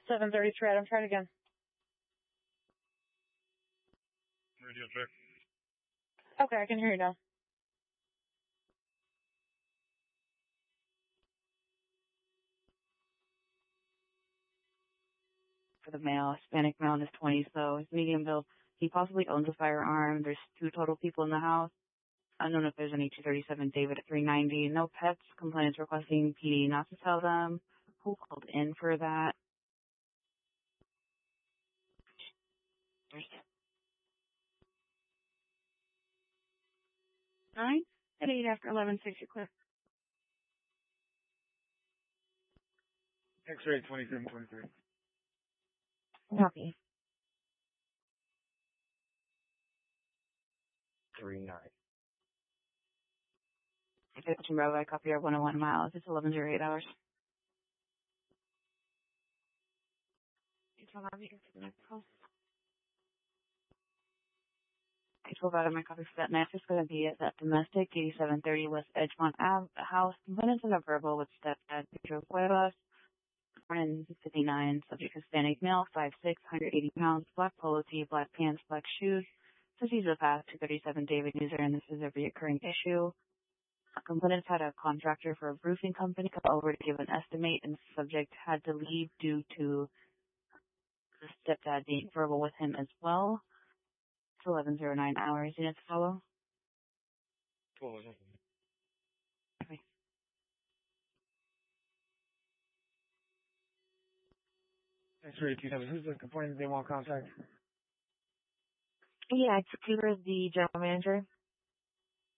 733 Adam, try it again. Radio check. Okay, I can hear you now. For the male, Hispanic male in his 20s, though. He's medium build. He possibly owns a firearm. There's 2 total people in the house. Unknown if there's any 237 David at 390. No pets. Complainants requesting PD not to tell them. Who called in for that? There's 9 at 8 after 11, 6, you're clear. X-ray 2723. Copy. 39. Attention Bravo, I copy our 101 miles. It's 11:08 hours. It's 12 out of my copy for that next. It's going to be at that domestic, 8730 West Edgemont Ave, house. Components in a verbal with stepdad, Pedro Cuevas. Born in 59, subject Hispanic male, 5'6", 180 pounds, black polo tee, black pants, black shoes. Says he's a past 237 David user, and this is a reoccurring issue. Components had a contractor for a roofing company come over to give an estimate, and the subject had to leave due to the stepdad being verbal with him as well. It's 11:09 hours. Units follow? 12. Okay. X-ray 27. Who's the complainant they want contact? Yeah, it's Cooper, the general manager.